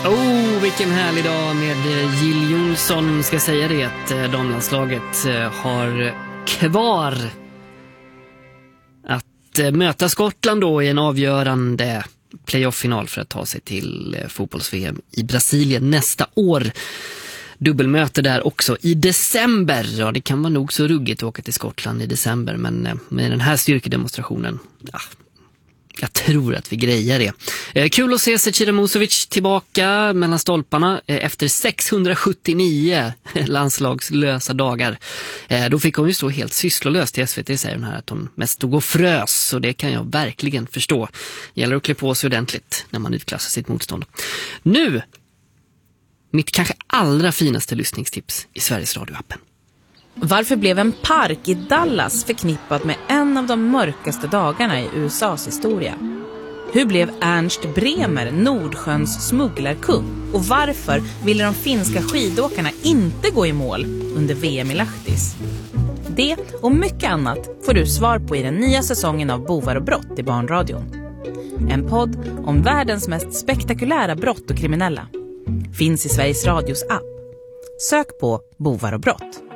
Vilken härlig dag med Jill Johnson. Ska säga det att damlandslaget har kvar att möta Skottland då i en avgörande playoff-final för att ta sig till fotbolls-VM i Brasilien nästa år. Dubbelmöte där också i december. Ja, det kan vara nog så ruggigt att åka till Skottland i december, men med den här styrkedemonstrationen, jag tror att vi grejer det. Kul att se Zecira Musovic tillbaka mellan stolparna efter 679 landslagslösa dagar. Då fick hon ju stå helt sysslolös. Till SVT säger hon här att hon mest stod och frös, och det kan jag verkligen förstå. Gäller att klä på sig ordentligt när man utklassar sitt motstånd. Nu, mitt kanske allra finaste lyssningstips i Sveriges Radio-appen. Varför blev en park i Dallas förknippad med en av de mörkaste dagarna i USAs historia? Hur blev Ernst Bremer Nordsjöns smugglarkung? Och varför ville de finska skidåkarna inte gå i mål under VM i Lahtis? Det och mycket annat får du svar på i den nya säsongen av Bovar och brott i Barnradion. En podd om världens mest spektakulära brott och kriminella. Finns i Sveriges Radios app. Sök på Bovar och brott.